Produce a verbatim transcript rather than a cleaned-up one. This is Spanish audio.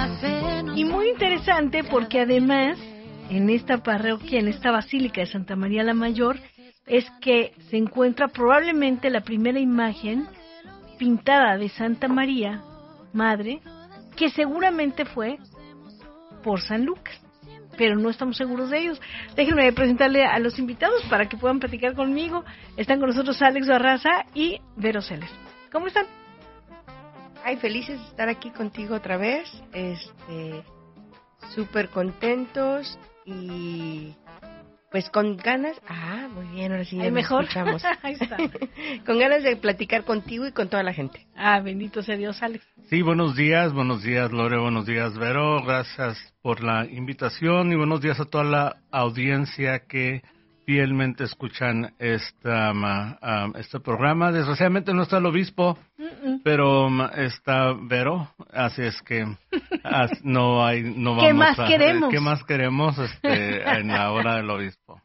Y muy interesante porque además en esta parroquia, en esta basílica de Santa María la Mayor, es que se encuentra probablemente la primera imagen pintada de Santa María, Madre, que seguramente fue por San Lucas, pero no estamos seguros de ellos. Déjenme presentarle a los invitados para que puedan platicar conmigo. Están con nosotros Alex Barraza y Vero Celer. ¿Cómo están? Ay, felices de estar aquí contigo otra vez, este, súper contentos y pues con ganas, ah, muy bien, ahora sí ya nos mejor. escuchamos. Ahí está. Con ganas de platicar contigo y con toda la gente. Ah, bendito sea Dios, Alex. Sí, buenos días, buenos días Lore, buenos días Vero, gracias por la invitación y buenos días a toda la audiencia que fielmente escuchan esta, um, este programa. Desgraciadamente no está el obispo, Mm-mm. pero um, está Vero, así es que as, no hay, no vamos ¿Qué más a, queremos? ¿Qué más queremos este, en la hora del obispo?